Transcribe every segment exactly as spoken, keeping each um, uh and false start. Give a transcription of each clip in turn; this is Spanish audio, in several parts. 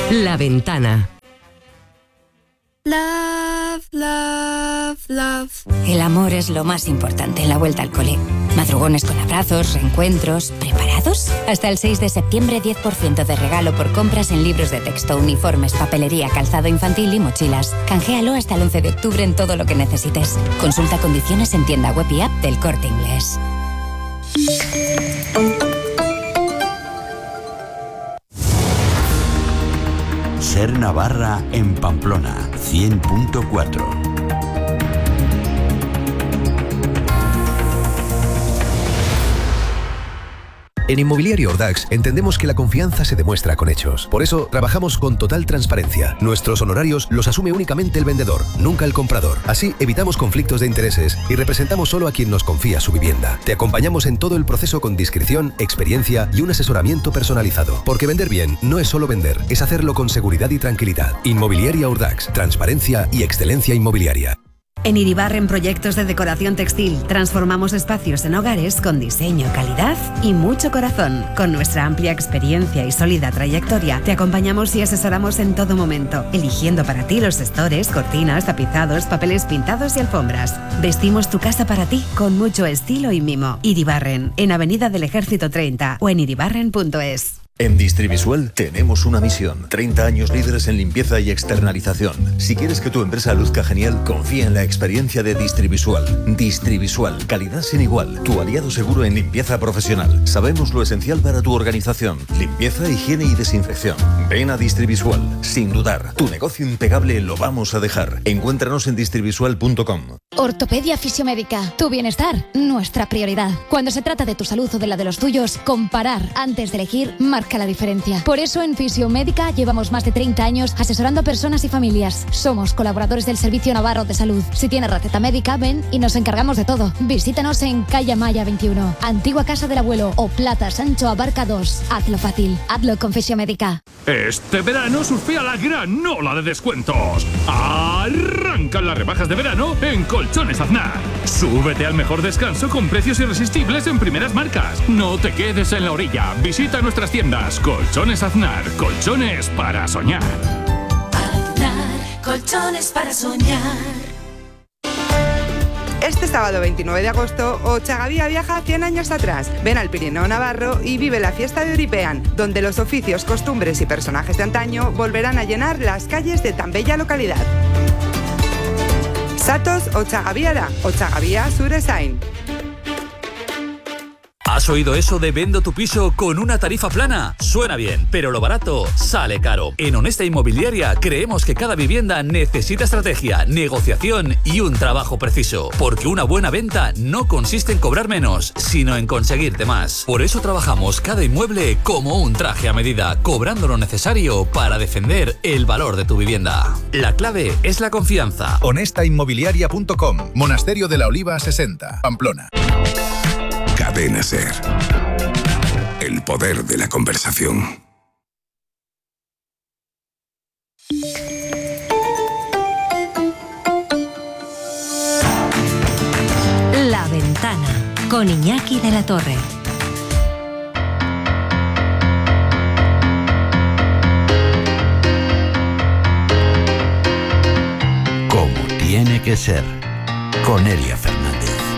La Ventana. Love, love, love. El amor es lo más importante en la vuelta al cole. Madrugones con abrazos, reencuentros. ¿Preparados? Hasta el seis de septiembre, diez por ciento de regalo por compras en libros de texto, uniformes, papelería, calzado infantil y mochilas. Canjealo hasta el once de octubre en todo lo que necesites. Consulta condiciones en tienda web y app del Corte Inglés. Ser Navarra en Pamplona, cien punto cuatro. En Inmobiliaria Ordax entendemos que la confianza se demuestra con hechos. Por eso trabajamos con total transparencia. Nuestros honorarios los asume únicamente el vendedor, nunca el comprador. Así evitamos conflictos de intereses y representamos solo a quien nos confía su vivienda. Te acompañamos en todo el proceso con discreción, experiencia y un asesoramiento personalizado. Porque vender bien no es solo vender, es hacerlo con seguridad y tranquilidad. Inmobiliaria Ordax, transparencia y excelencia inmobiliaria. En Iribarren Proyectos de Decoración Textil transformamos espacios en hogares con diseño, calidad y mucho corazón. Con nuestra amplia experiencia y sólida trayectoria, te acompañamos y asesoramos en todo momento, eligiendo para ti los estores, cortinas, tapizados, papeles pintados y alfombras. Vestimos tu casa para ti con mucho estilo y mimo. Iribarren, en Avenida del Ejército treinta o en iribarren punto es. En Distrivisual tenemos una misión. treinta años líderes en limpieza y externalización. Si quieres que tu empresa luzca genial, confía en la experiencia de Distrivisual. Distrivisual, calidad sin igual. Tu aliado seguro en limpieza profesional. Sabemos lo esencial para tu organización. Limpieza, higiene y desinfección. Ven a Distrivisual, sin dudar. Tu negocio impecable lo vamos a dejar. Encuéntranos en distrivisual punto com. Ortopedia Fisiomédica. Tu bienestar, nuestra prioridad. Cuando se trata de tu salud o de la de los tuyos, comparar antes de elegir marca la diferencia. Por eso en Fisiomédica llevamos más de treinta años asesorando a personas y familias. Somos colaboradores del Servicio Navarro de Salud. Si tienes receta médica, ven y nos encargamos de todo. Visítanos en Calle Maya veintiuno, Antigua Casa del Abuelo o Plata Sancho Abarca dos. Hazlo fácil. Hazlo con Fisiomédica. Este verano surfea la gran ola de descuentos. Arrancan las rebajas de verano en Colchones Aznar. Súbete al mejor descanso con precios irresistibles en primeras marcas. No te quedes en la orilla. Visita nuestras tiendas. Colchones Aznar, colchones para soñar. Aznar, colchones para soñar. Este sábado veintinueve de agosto, Ochagavía viaja cien años atrás. Ven al Pirineo Navarro y vive la fiesta de Euripean, donde los oficios, costumbres y personajes de antaño volverán a llenar las calles de tan bella localidad. Satos Ochagaviara, Ochagavía Suresain. ¿Has oído eso de vendo tu piso con una tarifa plana? Suena bien, pero lo barato sale caro. En Honesta Inmobiliaria creemos que cada vivienda necesita estrategia, negociación y un trabajo preciso. Porque una buena venta no consiste en cobrar menos, sino en conseguirte más. Por eso trabajamos cada inmueble como un traje a medida, cobrando lo necesario para defender el valor de tu vivienda. La clave es la confianza. honesta inmobiliaria punto com, Monasterio de la Oliva sesenta, Pamplona. Cadena Ser. El poder de la conversación. La Ventana con Iñaki de la Torre. Como tiene que ser. Con Elia Fernández.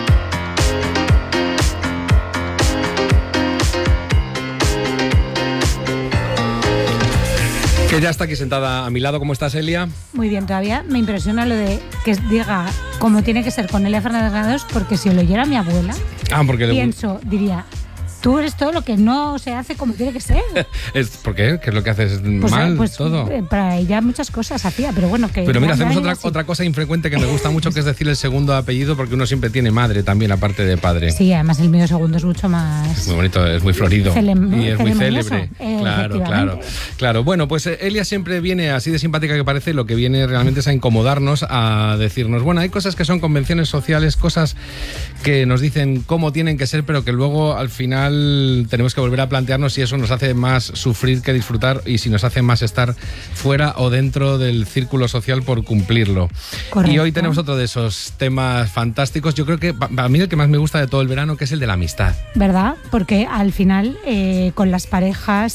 Que ya está aquí sentada a mi lado. ¿Cómo estás, Elia? Muy bien, todavía me impresiona lo de que diga cómo tiene que ser con Elia Fernández Granados, porque si lo oyera mi abuela, ah, porque pienso, le... diría... Tú eres todo lo que no se hace como tiene que ser. es, ¿Por qué? ¿Qué es lo que haces pues, mal? Pues, todo. Para ella muchas cosas hacía, pero bueno. que Pero mira, hacemos otra, otra cosa infrecuente que me gusta mucho, que es decir el segundo apellido, porque uno siempre tiene madre también, aparte de padre. Sí, además el mío segundo es mucho más... Es muy bonito, es muy florido. Celem, y es muy célebre. Eh, claro, claro. Claro, bueno, pues Elia siempre viene así de simpática que parece, lo que viene realmente es a incomodarnos, a decirnos, bueno, hay cosas que son convenciones sociales, cosas que nos dicen cómo tienen que ser, pero que luego al final tenemos que volver a plantearnos si eso nos hace más sufrir que disfrutar y si nos hace más estar fuera o dentro del círculo social por cumplirlo. Correcto. Y hoy tenemos otro de esos temas fantásticos, yo creo que a mí el que más me gusta de todo el verano, que es el de la amistad. ¿Verdad? Porque al final eh, con las parejas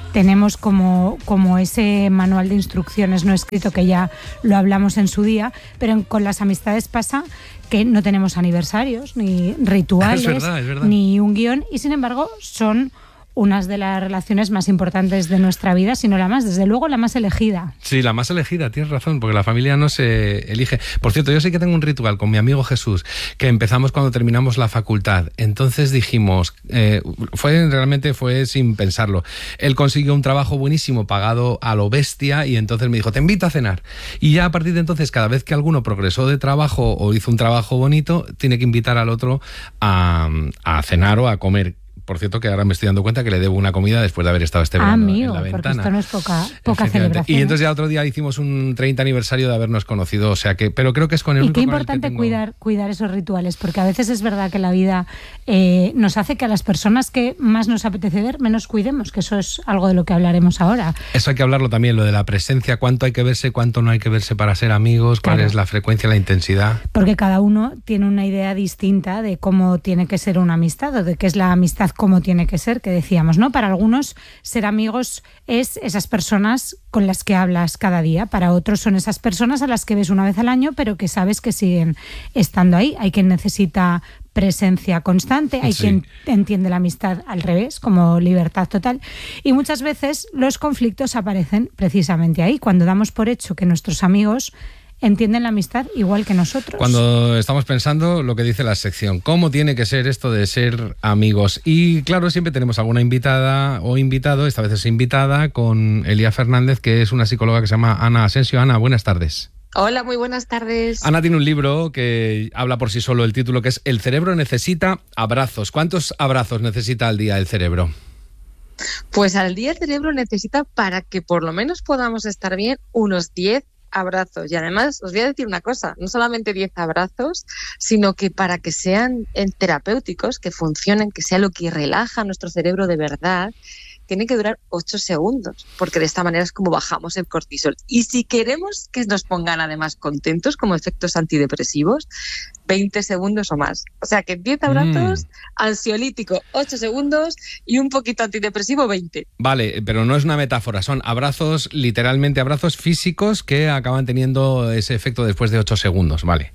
tenemos como, como ese manual de instrucciones no escrito que ya lo hablamos en su día, pero con las amistades pasa que no tenemos aniversarios, ni rituales, es verdad, es verdad. ni un guión, y sin embargo son unas de las relaciones más importantes de nuestra vida, si no la más, desde luego la más elegida. Sí, la más elegida, tienes razón, porque la familia no se elige. Por cierto, yo sí que tengo un ritual con mi amigo Jesús, que empezamos cuando terminamos la facultad. Entonces dijimos, eh, fue realmente fue sin pensarlo. Él consiguió un trabajo buenísimo, pagado a lo bestia, y entonces me dijo, te invito a cenar. Y ya a partir de entonces, cada vez que alguno progresó de trabajo o hizo un trabajo bonito, tiene que invitar al otro a, a cenar o a comer. Por cierto, que ahora me estoy dando cuenta que le debo una comida después de haber estado este verano Amigo, en la ventana. Porque esto no es poca, poca celebración. Y entonces ya otro día hicimos un treinta aniversario de habernos conocido, o sea que, pero creo que es con el Y único qué con el que importante tengo... cuidar, cuidar esos rituales, porque a veces es verdad que la vida eh, nos hace que a las personas que más nos apetece ver, menos cuidemos, que eso es algo de lo que hablaremos ahora. Eso hay que hablarlo también, lo de la presencia, cuánto hay que verse, cuánto no hay que verse para ser amigos, cuál Claro. es la frecuencia, la intensidad. Porque cada uno tiene una idea distinta de cómo tiene que ser una amistad o de qué es la amistad, cómo tiene que ser, que decíamos, ¿no? Para algunos ser amigos es esas personas con las que hablas cada día, para otros son esas personas a las que ves una vez al año, pero que sabes que siguen estando ahí. Hay quien necesita presencia constante, hay Sí. quien entiende la amistad al revés, como libertad total, y muchas veces los conflictos aparecen precisamente ahí, cuando damos por hecho que nuestros amigos entienden la amistad igual que nosotros. Cuando estamos pensando lo que dice la sección, cómo tiene que ser esto de ser amigos. Y claro, siempre tenemos alguna invitada o invitado, esta vez es invitada, con Elia Fernández, que es una psicóloga que se llama Ana Asensio. Ana, buenas tardes. Hola, muy buenas tardes. Ana tiene un libro que habla por sí solo, el título, que es El cerebro necesita abrazos. ¿Cuántos abrazos necesita al día el cerebro? Pues al día el cerebro necesita, para que por lo menos podamos estar bien, unos diez abrazos. Y además os voy a decir una cosa, no solamente diez abrazos, sino que para que sean terapéuticos, que funcionen, que sea lo que relaja nuestro cerebro de verdad, tiene que durar ocho segundos, porque de esta manera es como bajamos el cortisol. Y si queremos que nos pongan además contentos, como efectos antidepresivos, veinte segundos o más. O sea que diez abrazos, mm. ansiolítico ocho segundos y un poquito antidepresivo veinte. Vale, pero no es una metáfora, son abrazos, literalmente abrazos físicos que acaban teniendo ese efecto después de ocho segundos, vale.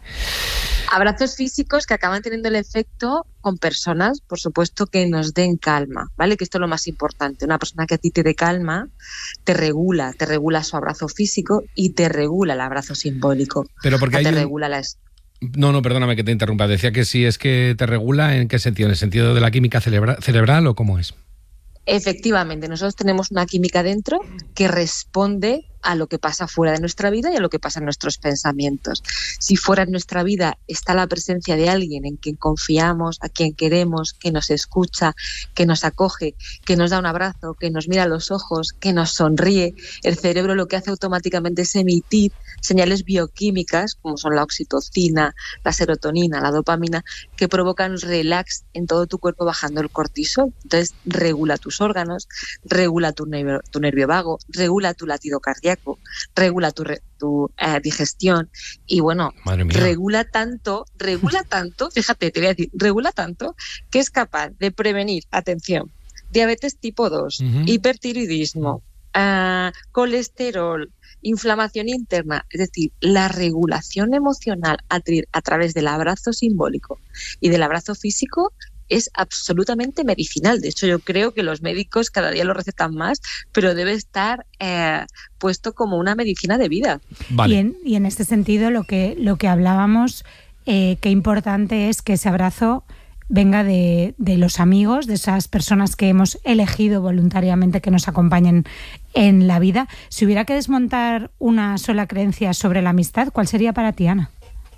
Abrazos físicos que acaban teniendo el efecto con personas, por supuesto, que nos den calma, ¿vale? Que esto es lo más importante. Una persona que a ti te dé calma, te regula, te regula su abrazo físico y te regula el abrazo simbólico. Pero porque o hay te un... regula la... No, no, perdóname que te interrumpa. Decía que sí, es que te regula, ¿en qué sentido? ¿En el sentido de la química cerebra- cerebral o cómo es? Efectivamente, nosotros tenemos una química dentro que responde a lo que pasa fuera de nuestra vida y a lo que pasa en nuestros pensamientos. Si fuera de nuestra vida está la presencia de alguien en quien confiamos, a quien queremos, que nos escucha, que nos acoge, que nos da un abrazo, que nos mira a los ojos, que nos sonríe, el cerebro lo que hace automáticamente es emitir señales bioquímicas como son la oxitocina, la serotonina, la dopamina, que provocan relax en todo tu cuerpo bajando el cortisol. Entonces regula tus órganos, regula tu nervio, tu nervio vago, regula tu latido cardíaco, regula tu, re, tu eh, digestión y bueno, regula tanto, regula tanto, fíjate, te voy a decir, regula tanto que es capaz de prevenir, atención, diabetes tipo dos, uh-huh. hipertiroidismo, uh, colesterol, inflamación interna, es decir, la regulación emocional a, tri- a través del abrazo simbólico y del abrazo físico es absolutamente medicinal. De hecho, yo creo que los médicos cada día lo recetan más, pero debe estar eh, puesto como una medicina de vida. Vale. Y, en, y en este sentido, lo que, lo que hablábamos, eh, qué importante es que ese abrazo venga de, de los amigos, de esas personas que hemos elegido voluntariamente que nos acompañen en la vida. Si hubiera que desmontar una sola creencia sobre la amistad, ¿cuál sería para ti, Ana?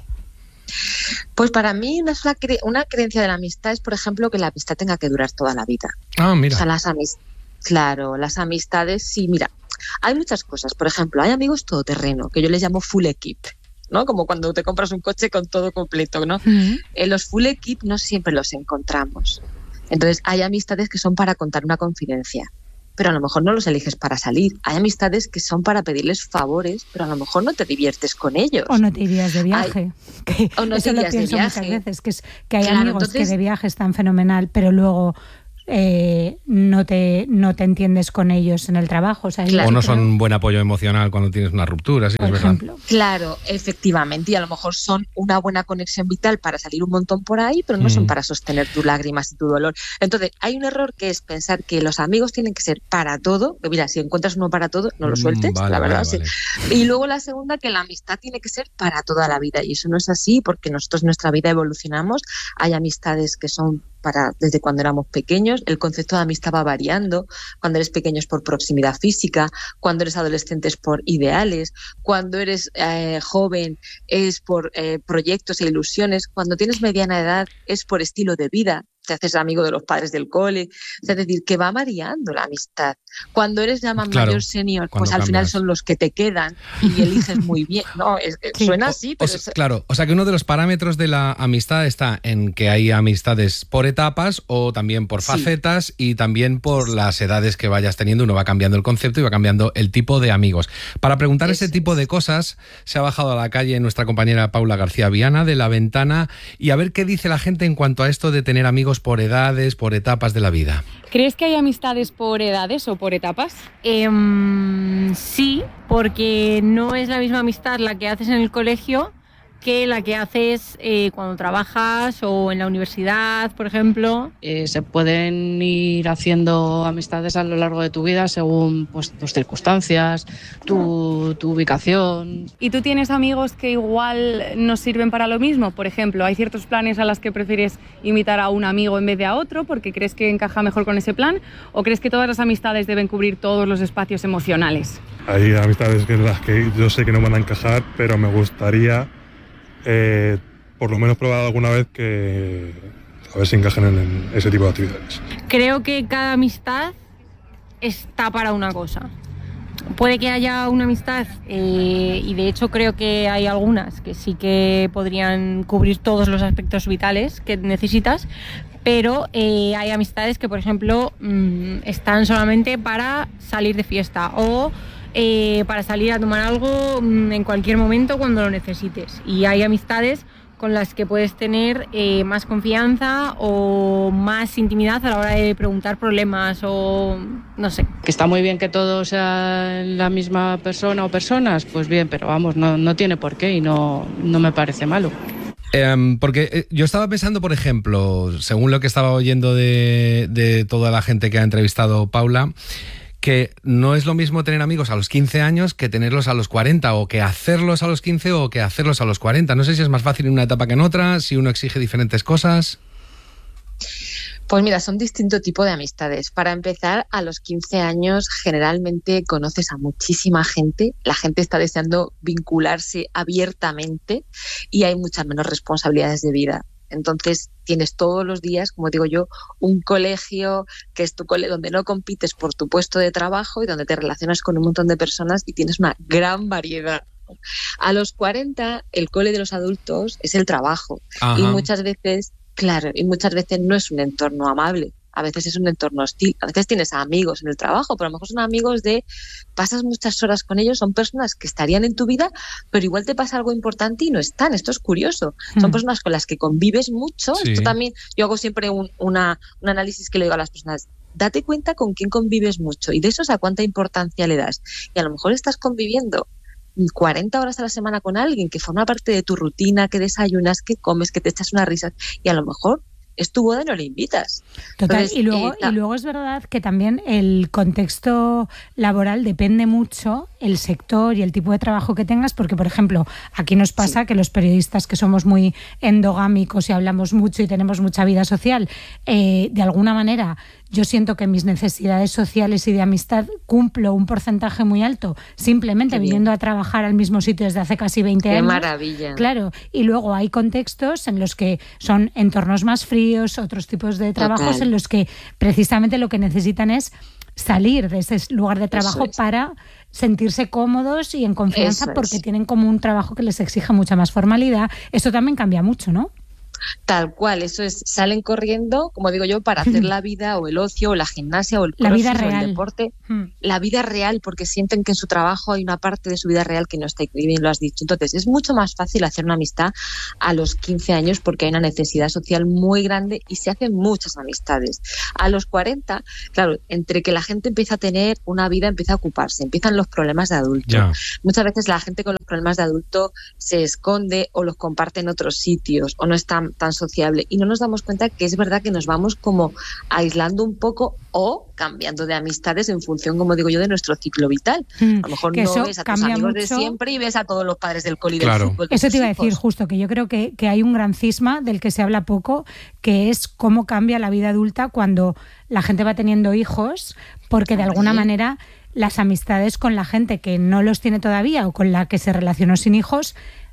Pues para mí una, sola cre- una creencia de la amistad es, por ejemplo, que la amistad tenga que durar toda la vida. Ah, mira. O sea, las amist- claro, las amistades, sí, mira, hay muchas cosas. Por ejemplo, hay amigos todoterreno, que yo les llamo full equip, ¿no? Como cuando te compras un coche con todo completo, ¿no? Uh-huh. Eh, los full equip no siempre los encontramos. Entonces, hay amistades que son para contar una confidencia, pero a lo mejor no los eliges para salir. Hay amistades que son para pedirles favores, pero a lo mejor no te diviertes con ellos. O no te irías de viaje. Hay, que o no eso te lo irías pienso de viaje. muchas veces, que, es, que hay claro, amigos entonces, que de viaje están fenomenal, pero luego eh, no te no te entiendes con ellos en el trabajo. O sea, claro. O no son un buen apoyo emocional cuando tienes una ruptura, sí, por es ejemplo. verdad. Claro, efectivamente, y a lo mejor son una buena conexión vital para salir un montón por ahí, pero no mm. son para sostener tus lágrimas y tu dolor. Entonces, hay un error que es pensar que los amigos tienen que ser para todo, que mira, si encuentras uno para todo, no lo sueltes, mm, vale, la verdad. Vale, sí. Vale. Y luego la segunda, que la amistad tiene que ser para toda la vida, y eso no es así, porque nosotros en nuestra vida evolucionamos, hay amistades que son para desde cuando éramos pequeños, el concepto de amistad va variando, cuando eres pequeño es por proximidad física, cuando eres adolescente es por ideales, cuando eres eh, joven es por eh, proyectos e ilusiones, cuando tienes mediana edad es por estilo de vida, te haces amigo de los padres del cole, es decir, que va variando la amistad. Cuando eres ya más claro, mayor senior, pues al cambias. final son los que te quedan y eliges muy bien. No, es, sí. Suena así, pero... O, o, es... Claro, o sea que uno de los parámetros de la amistad está en que hay amistades por etapas o también por facetas sí. y también por las edades que vayas teniendo. Uno va cambiando el concepto y va cambiando el tipo de amigos. Para preguntar Eso ese tipo de cosas, se ha bajado a la calle nuestra compañera Paula García Viana de La Ventana y a ver qué dice la gente en cuanto a esto de tener amigos por edades, por etapas de la vida. ¿Crees que hay amistades por edades o por etapas? Eh, sí, porque no es la misma amistad la que haces en el colegio que la que haces eh, cuando trabajas o en la universidad, por ejemplo. Eh, se pueden ir haciendo amistades a lo largo de tu vida según pues, tus circunstancias, tu, tu ubicación. ¿Y tú tienes amigos que igual nos sirven para lo mismo? Por ejemplo, ¿hay ciertos planes a los que prefieres invitar a un amigo en vez de a otro porque crees que encaja mejor con ese plan? ¿O crees que todas las amistades deben cubrir todos los espacios emocionales? Hay amistades en las que yo sé que no van a encajar, pero me gustaría Eh, por lo menos probar alguna vez que a ver si encajan en, en ese tipo de actividades. Creo que cada amistad está para una cosa. Puede que haya una amistad eh, y de hecho creo que hay algunas que sí que podrían cubrir todos los aspectos vitales que necesitas, pero eh, hay amistades que, por ejemplo, mmm, están solamente para salir de fiesta o Eh, para salir a tomar algo mmm, en cualquier momento cuando lo necesites. Y hay amistades con las que puedes tener eh, más confianza o más intimidad a la hora de preguntar problemas o no sé. Que está muy bien que todo sea la misma persona o personas, pues bien, pero vamos, no, no tiene por qué y no, no me parece malo. Eh, porque eh, yo estaba pensando, por ejemplo, según lo que estaba oyendo de, de toda la gente que ha entrevistado Paula, que no es lo mismo tener amigos a los quince años que tenerlos a los cuarenta, o que hacerlos a los quince o que hacerlos a los cuarenta. No sé si es más fácil en una etapa que en otra, si uno exige diferentes cosas. Pues mira, son distintos tipos de amistades. Para empezar, a los quince años generalmente conoces a muchísima gente, la gente está deseando vincularse abiertamente y hay muchas menos responsabilidades de vida. Entonces tienes todos los días, como digo yo, un colegio que es tu cole donde no compites por tu puesto de trabajo y donde te relacionas con un montón de personas y tienes una gran variedad. A los cuarenta, el cole de los adultos es el trabajo. Ajá. y muchas veces, claro, y muchas veces no es un entorno amable. A veces es un entorno hostil, a veces tienes amigos en el trabajo, pero a lo mejor son amigos de, pasas muchas horas con ellos, son personas que estarían en tu vida, pero igual te pasa algo importante y no están, esto es curioso. Mm. Son personas con las que convives mucho, sí. Esto también, yo hago siempre un, una, un análisis que le digo a las personas, date cuenta con quién convives mucho y de eso a cuánta importancia le das. Y a lo mejor estás conviviendo cuarenta horas a la semana con alguien que forma parte de tu rutina, que desayunas, que comes, que te echas unas risas y a lo mejor es tu boda y no le invitas. Total, Entonces, y, luego, eh, y luego es verdad que también el contexto laboral depende mucho, el sector y el tipo de trabajo que tengas, porque, por ejemplo, aquí nos pasa sí. que los periodistas que somos muy endogámicos y hablamos mucho y tenemos mucha vida social, eh, de alguna manera yo siento que mis necesidades sociales y de amistad cumplo un porcentaje muy alto simplemente viniendo a trabajar al mismo sitio desde hace casi veinte Qué años. ¡Qué maravilla! Claro, y luego hay contextos en los que son entornos más fríos, otros tipos de trabajos Total. En los que precisamente lo que necesitan es salir de ese lugar de trabajo es. Para sentirse cómodos y en confianza Eso porque es. Tienen como un trabajo que les exige mucha más formalidad. Eso también cambia mucho, ¿no? Tal cual, eso es, salen corriendo, como digo yo, para hacer la vida o el ocio o la gimnasia o el La vida crossfit o real. el deporte, Hmm. la vida real, porque sienten que en su trabajo hay una parte de su vida real que no está, y bien lo has dicho. Entonces es mucho más fácil hacer una amistad a los quince años porque hay una necesidad social muy grande y se hacen muchas amistades. A los cuarenta, claro, entre que la gente empieza a tener una vida, empieza a ocuparse, empiezan los problemas de adulto. Ya. Muchas veces la gente con los problemas de adulto se esconde o los comparte en otros sitios o no es tan, tan sociable y no nos damos cuenta que es verdad que nos vamos como aislando un poco o cambiando de amistades en función, como digo yo, de nuestro ciclo vital. Mm, A lo mejor que no eso ves a tus cambia amigos de mucho. siempre y ves a todos los padres del coli Claro. del fútbol. de Eso tus te iba a hijos. decir justo, que yo creo que, que hay un gran cisma del que se habla poco, que es cómo cambia la vida adulta cuando la gente va teniendo hijos, porque de alguna manera las amistades con la gente que no los tiene todavía o con la que se relacionó sin hijos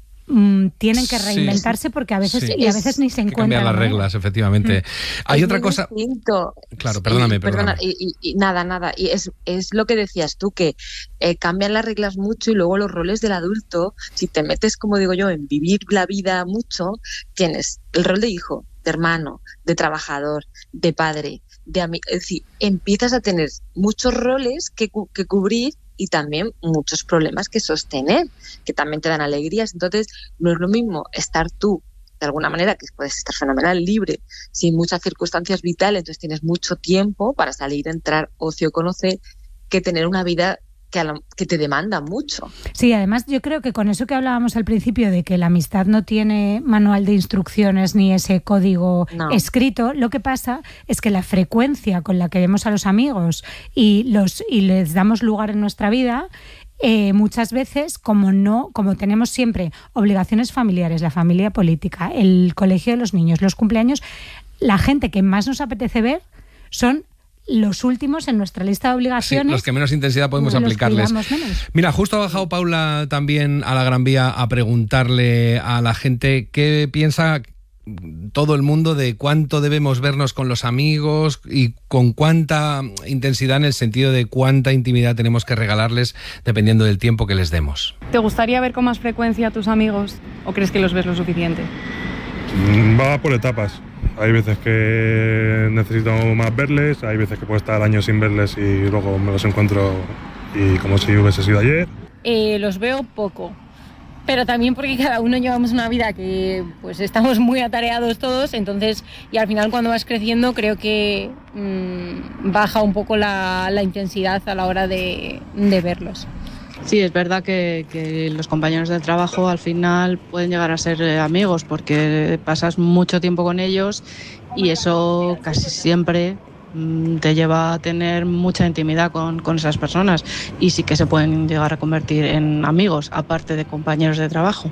mm, tienen que Sí. reinventarse porque a veces Sí. y a veces ni se Hay que cambiar encuentran. las ¿no? reglas, efectivamente. Hay Es otra muy cosa... distinto. Claro, Y, perdóname, perdona, perdóname. y, y- y nada, nada. Y es, es lo que decías tú, que eh, cambian las reglas mucho y luego los roles del adulto, si te metes, como digo yo, en vivir la vida mucho, tienes el rol de hijo, de hermano, de trabajador, de padre, de amigo. Es decir, empiezas a tener muchos roles que, cu- que cubrir y también muchos problemas que sostener, que también te dan alegrías. Entonces, no es lo mismo estar tú de alguna manera, que puedes estar fenomenal, libre, sin muchas circunstancias vitales, entonces tienes mucho tiempo para salir, entrar, ocio, conocer, que tener una vida que, a la- que te demanda mucho. Sí, además yo creo que con eso que hablábamos al principio de que la amistad no tiene manual de instrucciones ni ese código No. escrito, lo que pasa es que la frecuencia con la que vemos a los amigos y los y les damos lugar en nuestra vida, eh, muchas veces, como no, como tenemos siempre obligaciones familiares, la familia política, el colegio de los niños, los cumpleaños, la gente que más nos apetece ver son los últimos en nuestra lista de Sí, obligaciones. los que menos intensidad podemos los que aplicarles. digamos menos. Mira, justo ha bajado Paula también a la Gran Vía a preguntarle a la gente qué piensa todo el mundo de cuánto debemos vernos con los amigos y con cuánta intensidad, en el sentido de cuánta intimidad tenemos que regalarles dependiendo del tiempo que les demos. ¿Te gustaría ver con más frecuencia a tus amigos o crees que los ves lo suficiente? Mm, Va por etapas. Hay veces que necesito más verles, hay veces que puedo estar años sin verles y luego me los encuentro y como si hubiese sido ayer. Eh, los veo poco, pero también porque cada uno llevamos una vida que pues estamos muy atareados todos, entonces, y al final cuando vas creciendo creo que mmm, baja un poco la, la intensidad a la hora de, de verlos. Sí, es verdad que, que los compañeros de trabajo al final pueden llegar a ser eh, amigos porque pasas mucho tiempo con ellos y eso casi siempre mm, te lleva a tener mucha intimidad con, con esas personas y sí que se pueden llegar a convertir en amigos, aparte de compañeros de trabajo.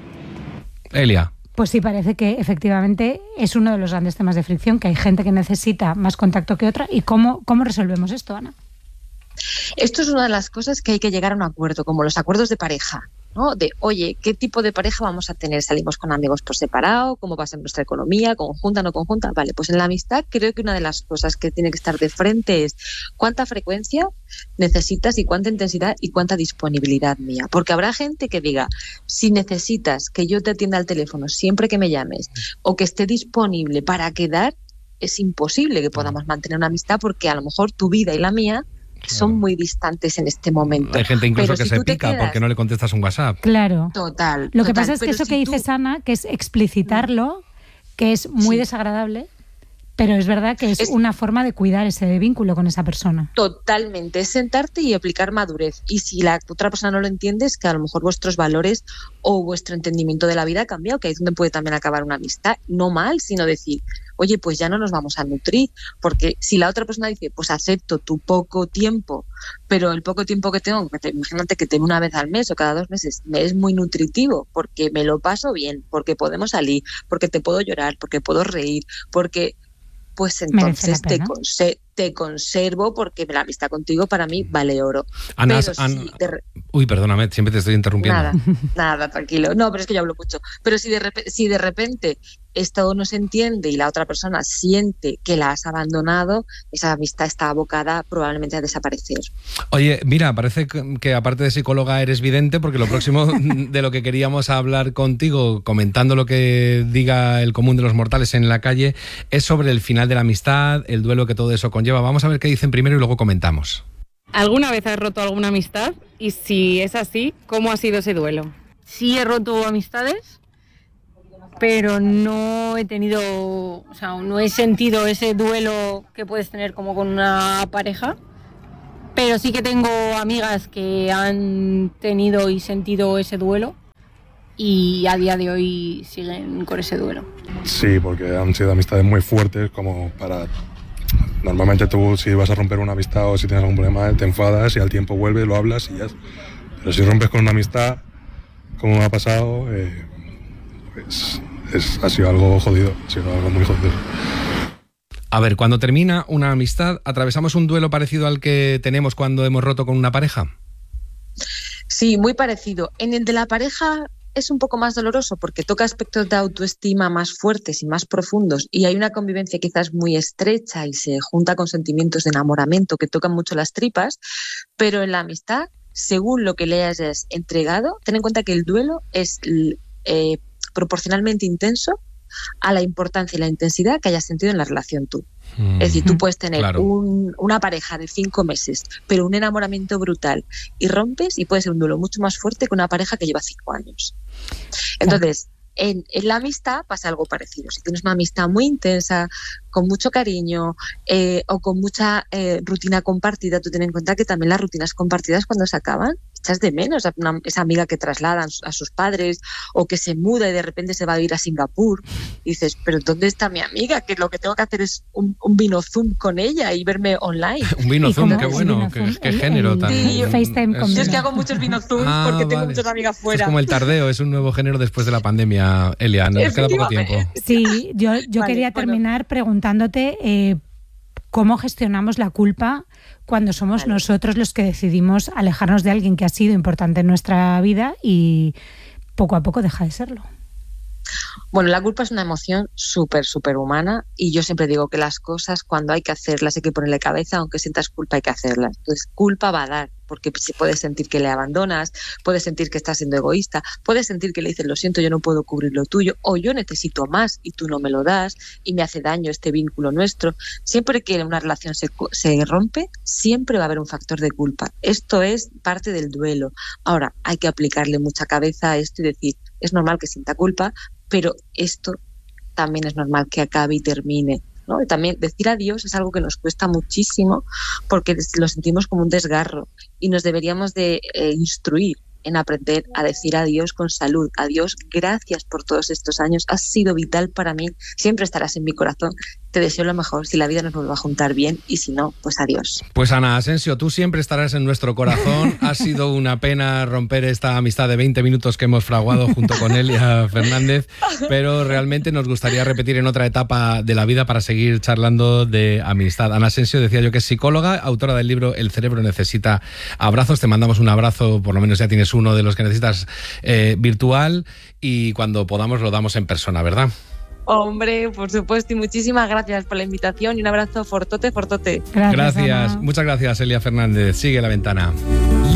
Elia. Pues sí, parece que efectivamente es uno de los grandes temas de fricción, que hay gente que necesita más contacto que otra. ¿Y cómo, cómo resolvemos esto, Ana? Esto es una de las cosas que hay que llegar a un acuerdo, como los acuerdos de pareja, ¿no? De, oye, ¿qué tipo de pareja vamos a tener? ¿Salimos con amigos por separado? ¿Cómo va a ser nuestra economía? ¿Conjunta, no conjunta? Vale, pues en la amistad creo que una de las cosas que tiene que estar de frente es cuánta frecuencia necesitas y cuánta intensidad y cuánta disponibilidad mía. Porque habrá gente que diga, si necesitas que yo te atienda al teléfono siempre que me llames o que esté disponible para quedar, es imposible que podamos mantener una amistad porque a lo mejor tu vida y la mía son muy distantes en este momento. Hay gente incluso Pero que si se tú te pica quedas- porque no le contestas un WhatsApp. Claro. Total. Lo que total, pasa es que pero eso si que tú- dices, Ana, que es explicitarlo, que es muy desagradable, pero es verdad que es, una forma de cuidar ese vínculo con esa persona. Totalmente, es sentarte y aplicar madurez. Y si la otra persona no lo entiende, es que a lo mejor vuestros valores o vuestro entendimiento de la vida ha cambiado, que ahí es donde puede también acabar una amistad. No mal, sino decir, oye, pues ya no nos vamos a nutrir. Porque si la otra persona dice, pues acepto tu poco tiempo, pero el poco tiempo que tengo, que te- imagínate que tengo una vez al mes o cada dos meses, me es muy nutritivo, porque me lo paso bien, porque podemos salir, porque te puedo llorar, porque puedo reír, porque... pues Merece la entonces te, pena. conse- te conservo porque la amistad contigo para mí vale oro. Ana, Pero Ana- si de re- Uy, perdóname, siempre te estoy interrumpiendo. Nada, nada, tranquilo. No, pero es que yo hablo mucho. Pero si de, repe- si de repente esto no se entiende y la otra persona siente que la has abandonado, esa amistad está abocada probablemente a desaparecer. Oye, mira, parece que aparte de psicóloga eres vidente, porque lo próximo de lo que queríamos hablar contigo, comentando lo que diga el común de los mortales en la calle, es sobre el final de la amistad, el duelo que todo eso conlleva. Vamos a ver qué dicen primero y luego comentamos. ¿Alguna vez has roto alguna amistad? Y si es así, ¿cómo ha sido ese duelo? Sí he roto amistades, pero no he tenido, o sea, no he sentido ese duelo que puedes tener como con una pareja, pero sí que tengo amigas que han tenido y sentido ese duelo y a día de hoy siguen con ese duelo. Sí, porque han sido amistades muy fuertes, como para... Normalmente tú, si vas a romper una amistad o si tienes algún problema, te enfadas y al tiempo vuelves, lo hablas y ya. Pero si rompes con una amistad, como me ha pasado, eh, pues es, ha sido algo jodido, ha sido algo muy jodido. A ver, cuando termina una amistad, ¿atravesamos un duelo parecido al que tenemos cuando hemos roto con una pareja? Sí, muy parecido. En el de la pareja es un poco más doloroso porque toca aspectos de autoestima más fuertes y más profundos y hay una convivencia quizás muy estrecha y se junta con sentimientos de enamoramiento que tocan mucho las tripas, pero en la amistad, según lo que le hayas entregado, ten en cuenta que el duelo es eh, proporcionalmente intenso a la importancia y la intensidad que hayas sentido en la relación tú. Mm. Es decir, tú puedes tener claro. un, una pareja de cinco meses, pero un enamoramiento brutal y rompes y puede ser un duelo mucho más fuerte que una pareja que lleva cinco años. Entonces, en, en la amistad pasa algo parecido. Si tienes una amistad muy intensa, con mucho cariño eh, o con mucha eh, rutina compartida, tú ten en cuenta que también las rutinas compartidas cuando se acaban, echas de menos a una, esa amiga que trasladan a sus padres o que se muda y de repente se va a ir a Singapur y dices, pero ¿dónde está mi amiga? Que lo que tengo que hacer es un, un vino Zoom con ella y verme online. Un vino Zoom, qué bueno, qué, qué género tan... Sí, yo, FaceTime con yo es que hago muchos vino Zoom ah, porque tengo vale. muchas amigas fuera. Es como el tardeo, es un nuevo género después de la pandemia, Elia, nos queda poco tiempo. Sí, yo, yo vale, quería bueno. terminar preguntándote eh, cómo gestionamos la culpa cuando somos vale. nosotros los que decidimos alejarnos de alguien que ha sido importante en nuestra vida y poco a poco deja de serlo. Bueno, la culpa es una emoción súper, súper humana y yo siempre digo que las cosas cuando hay que hacerlas hay que ponerle cabeza, aunque sientas culpa hay que hacerlas. Entonces, culpa va a dar, porque puedes sentir que le abandonas, puedes sentir que estás siendo egoísta, puedes sentir que le dices, lo siento, yo no puedo cubrir lo tuyo, o yo necesito más y tú no me lo das y me hace daño este vínculo nuestro. Siempre que una relación se, se rompe, siempre va a haber un factor de culpa. Esto es parte del duelo. Ahora, hay que aplicarle mucha cabeza a esto y decir, es normal que sienta culpa, pero esto también es normal que acabe y termine, ¿no? Y también decir adiós es algo que nos cuesta muchísimo porque lo sentimos como un desgarro y nos deberíamos de eh, instruir en aprender a decir adiós con salud. Adiós, gracias por todos estos años, has sido vital para mí, siempre estarás en mi corazón, te deseo lo mejor, si la vida nos vuelve a juntar bien y si no, pues adiós. Pues Ana Asensio, tú siempre estarás en nuestro corazón, ha sido una pena romper esta amistad de veinte minutos que hemos fraguado junto con Elia Fernández, pero realmente nos gustaría repetir en otra etapa de la vida para seguir charlando de amistad. Ana Asensio, decía yo que es psicóloga, autora del libro El cerebro necesita abrazos, te mandamos un abrazo, por lo menos ya tienes uno de los que necesitas eh, virtual y cuando podamos lo damos en persona, ¿verdad? Hombre, por supuesto, y muchísimas gracias por la invitación y un abrazo fortote, fortote. Gracias, gracias. Muchas gracias, Elia Fernández. Sigue La Ventana.